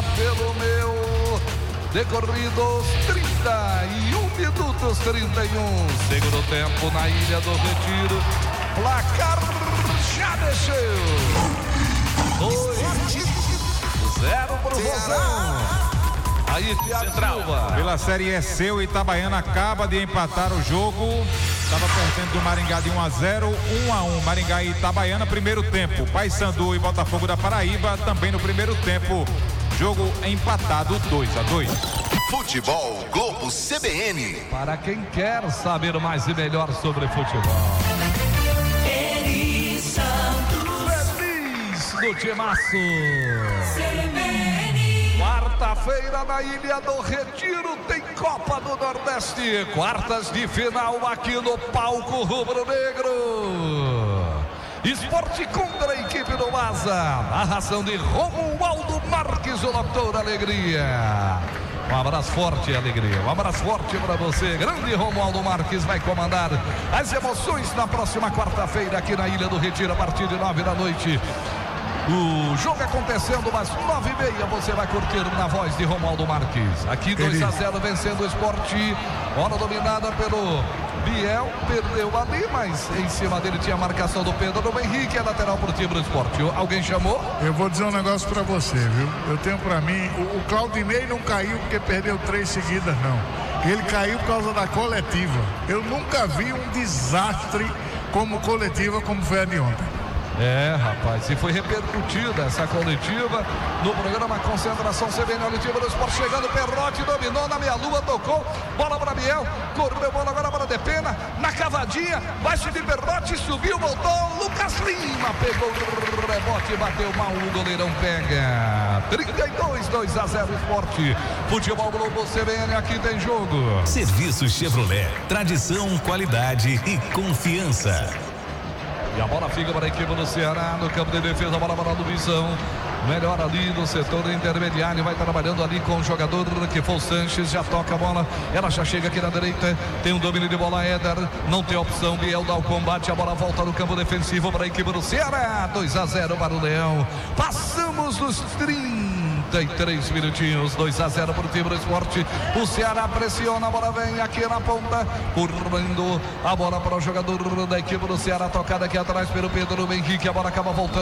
pelo meu. Decorridos 31 minutos 31. Segundo tempo na Ilha do Retiro. Placar já desceu. 2-0 pro Rosão. Aí, Thiago Silva. Pela Série E C, o Itabaiana acaba de empatar o jogo. Estava perdendo do Maringá de 1-0, 1-1. Maringá e Itabaiana, primeiro tempo. Paysandu e Botafogo da Paraíba, também no primeiro tempo. Jogo empatado, 2-2. Futebol Globo CBN. Para quem quer saber mais e melhor sobre futebol. Eri Santos. Feliz no timaço. CBN. Quarta-feira na Ilha do Retiro tem Copa do Nordeste. Quartas de final aqui no palco rubro-negro. Esporte contra a equipe do Asa. Narração de Romualdo Marques, o doutor Alegria. Um abraço forte, Alegria. Um abraço forte para você. Grande Romualdo Marques vai comandar as emoções na próxima quarta-feira aqui na Ilha do Retiro, a partir de 9 da noite. O jogo acontecendo às 9h30, você vai curtir na voz de Romualdo Marques. Aqui 2-0 vencendo o Esporte. Bola dominada pelo Biel, perdeu ali, mas em cima dele tinha a marcação do Pedro Henrique, é lateral pro time do Esporte. Alguém chamou? Eu vou dizer um negócio pra você, viu? Eu tenho pra mim, o Claudinei não caiu porque perdeu 3 seguidas, não. Ele caiu por causa da coletiva. Eu nunca vi um desastre como coletiva como foi a de ontem. É, rapaz, e foi repercutida essa coletiva no programa Concentração CBN. Olha o time do Esporte chegando, Perrotti dominou na meia-lua, tocou, bola para Biel, correu, bola agora para Depena, na cavadinha, vai subir Perrotti, subiu, voltou, Lucas Lima pegou o rebote, bateu mal, o goleirão pega. 32, 2-0 Esporte. Futebol Globo CBN, aqui tem jogo. Serviço Chevrolet, tradição, qualidade e confiança. E a bola fica para a equipe do Ceará no campo de defesa, a bola para a Luizão. Melhor ali no setor intermediário, vai trabalhando ali com o jogador que foi o Sanches, já toca a bola, ela já chega aqui na direita, tem um domínio de bola, Éder, não tem opção, Biel dá o combate, a bola volta no campo defensivo para a equipe do Ceará, 2-0 para o Leão. Passamos dos 33 minutinhos, 2-0 para o time do Esporte. O Ceará pressiona, a bola vem aqui na ponta, correndo a bola para o jogador da equipe do Ceará, tocada aqui atrás pelo Pedro Henrique, a bola acaba voltando